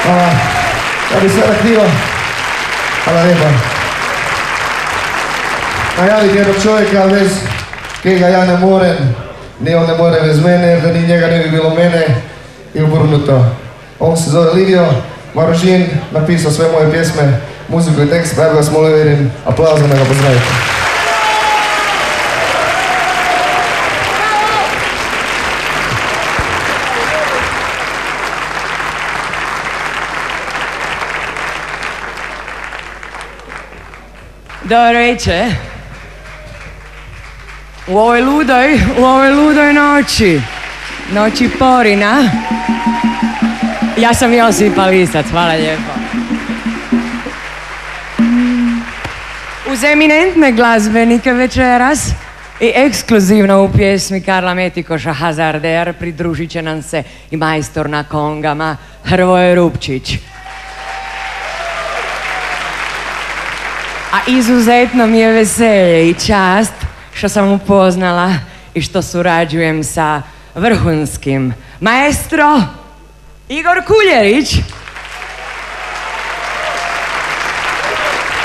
Ja bi sada htio, hvala lijepa, najaviti jednog čovjeka bez kojega ja ne morem, ni on ne more bez mene, jer da ni njega ne bi bilo mene i obrnuto. On se zove Livio Marožin, napisao sve moje pjesme, muziku i tekst, pa ja bi vas molio jednim aplauzom da ga pozdravite. Dobro večer. U ovoj ludoj noći Porina. Ja sam Josipa Lisac, hvala lijepo. Uz eminentne glazbenike večeras i ekskluzivno u pjesmi Karla Metikoša Hazarder pridružit će nam se i majstor na kongama Hrvoje Rupčić. A izuzetno mi je veselje i čast što sam upoznala i što surađujem sa vrhunskim maestro Igor Kuljerić.